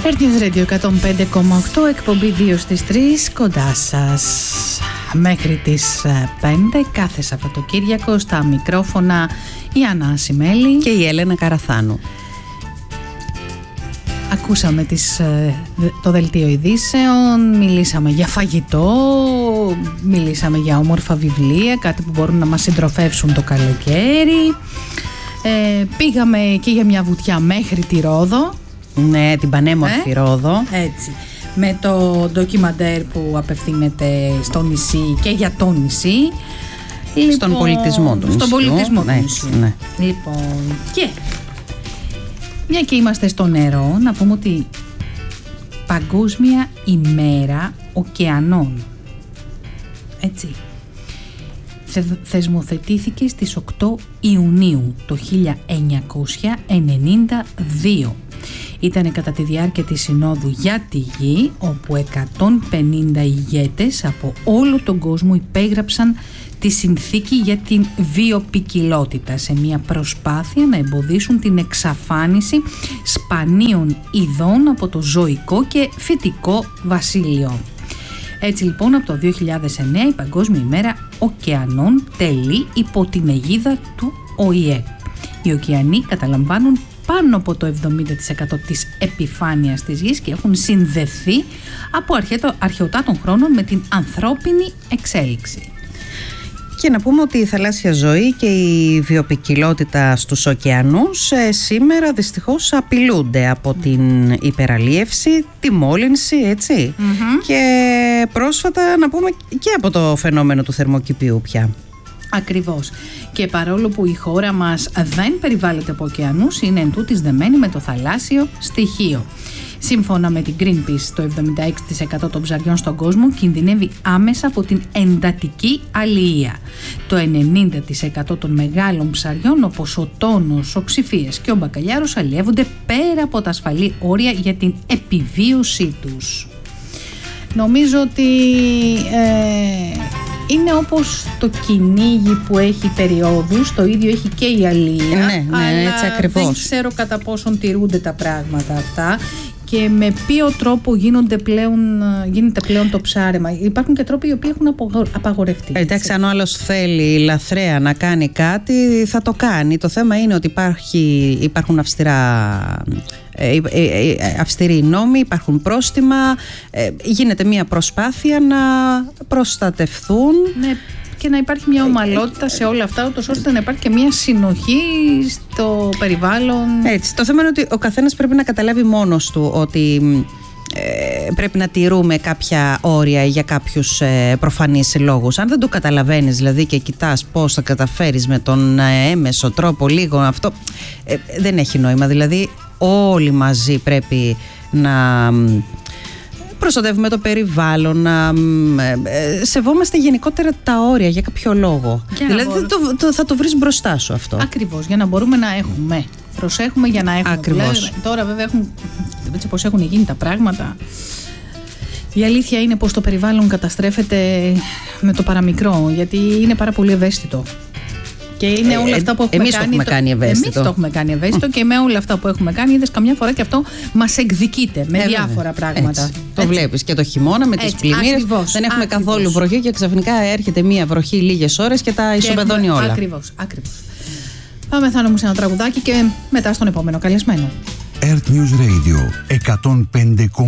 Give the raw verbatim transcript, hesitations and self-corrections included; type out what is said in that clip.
Earth Radio εκατόν πέντε κόμμα οκτώ, εκπομπή δύο στις τρεις, κοντά σας μέχρι τις πέντε κάθε Σαββατοκύριακο. Στα μικρόφωνα η Άννα Ασημέλη και η Έλενα Καραθάνου. Ακούσαμε τις, το δελτίο ειδήσεων, μιλήσαμε για φαγητό, μιλήσαμε για όμορφα βιβλία, κάτι που μπορούν να μας συντροφεύσουν το καλοκαίρι. Ε, πήγαμε και για μια βουτιά μέχρι τη Ρόδο. Ναι, την πανέμορφη ε? Ρόδο. Έτσι. Με το ντοκιμαντέρ που απευθύνεται στο νησί και για το νησί. Λοιπόν, στον πολιτισμό του νησιού. Στον πολιτισμό του ναι, νησιού. Ναι. Λοιπόν, και μια και είμαστε στο νερό, να πούμε ότι Παγκόσμια ημέρα ωκεανών. Έτσι. Θεσμοθετήθηκε στις οκτώ Ιουνίου το χίλια εννιακόσια ενενήντα δύο. Ήταν κατά τη διάρκεια της Συνόδου για τη Γη, όπου εκατόν πενήντα ηγέτες από όλο τον κόσμο υπέγραψαν τη συνθήκη για την βιοποικιλότητα σε μια προσπάθεια να εμποδίσουν την εξαφάνιση σπανίων ειδών από το ζωικό και φυτικό βασίλειο. Έτσι λοιπόν από το δύο χιλιάδες εννέα η Παγκόσμια ημέρα ωκεανών τελεί υπό την αιγίδα του Ο Η Ε. Οι ωκεανοί καταλαμβάνουν πάνω από το εβδομήντα τοις εκατό της επιφάνειας της γης και έχουν συνδεθεί από αρχαιοτά των χρόνων με την ανθρώπινη εξέλιξη. Και να πούμε ότι η θαλάσσια ζωή και η βιοποικιλότητα στους ωκεανούς ε, σήμερα δυστυχώς απειλούνται από την υπεραλίευση, τη μόλυνση, έτσι. Mm-hmm. Και πρόσφατα να πούμε και από το φαινόμενο του θερμοκηπίου πια. Ακριβώς. Και παρόλο που η χώρα μας δεν περιβάλλεται από ωκεανούς, είναι εντούτοις δεμένη με το θαλάσσιο στοιχείο. Σύμφωνα με την Greenpeace, το εβδομήντα έξι τοις εκατό των ψαριών στον κόσμο κινδυνεύει άμεσα από την εντατική αλληλεία. Το ενενήντα τοις εκατό των μεγάλων ψαριών, όπως ο τόνος, ο ξυφίας και ο μπακαλιάρος, αλλιεύονται πέρα από τα ασφαλή όρια για την επιβίωσή τους. Νομίζω ότι ε, είναι όπως το κυνήγι που έχει περιόδους, το ίδιο έχει και η αλληλεία. Ναι, ναι, αλλά έτσι ακριβώς. Δεν ξέρω κατά πόσον τηρούνται τα πράγματα αυτά και με ποιο τρόπο γίνονται πλέον, γίνεται πλέον το ψάρεμα. Υπάρχουν και τρόποι οι οποίοι έχουν απαγορευτεί. Εντάξει, αν ο άλλος θέλει λαθρέα να κάνει κάτι, θα το κάνει. Το θέμα είναι ότι υπάρχει, υπάρχουν αυστηρά, ε, ε, ε, αυστηροί νόμοι, υπάρχουν πρόστιμα, ε, γίνεται μια προσπάθεια να προστατευθούν. Ναι. Και να υπάρχει μια ομαλότητα σε όλα αυτά, ούτως ώστε να υπάρχει και μια συνοχή στο περιβάλλον. Έτσι. Το θέμα είναι ότι ο καθένας πρέπει να καταλάβει μόνος του ότι ε, πρέπει να τηρούμε κάποια όρια για κάποιους ε, προφανείς λόγους. Αν δεν το καταλαβαίνεις δηλαδή και κοιτάς πώς θα καταφέρεις με τον ε, έμεσο τρόπο λίγο αυτό, ε, δεν έχει νόημα. Δηλαδή όλοι μαζί πρέπει να προστατεύουμε το περιβάλλον, να ε, σεβόμαστε γενικότερα τα όρια για κάποιο λόγο. Για δηλαδή μπορούμε... το, το, θα το βρεις μπροστά σου αυτό. Ακριβώς, για να μπορούμε να έχουμε. Προσέχουμε για να έχουμε. Ακριβώς. Δηλαδή, τώρα βέβαια έχουν, έτσι πως έχουν γίνει τα πράγματα. Η αλήθεια είναι πως το περιβάλλον καταστρέφεται με το παραμικρό, γιατί είναι πάρα πολύ ευαίσθητο. Και είναι όλα αυτά που έχουμε εμείς κάνει. Εμείς το έχουμε το... κάνει ευαίσθητο. Εμείς το έχουμε κάνει ευαίσθητο και με όλα αυτά που έχουμε κάνει, είδες καμιά φορά και αυτό μας εκδικείται με ε, διάφορα πράγματα. Έτσι. Το έτσι. Βλέπεις και το χειμώνα με τις πλημμύρες. Δεν έχουμε ακριβώς. Καθόλου βροχή και ξαφνικά έρχεται μία βροχή λίγες ώρες και τα ισοπεδώνει όλα. Ακριβώς, ακριβώς. Πάμε Θάνο μου σε ένα τραγουδάκι και μετά στον επόμενο καλεσμένο. Earth News Radio εκατόν πέντε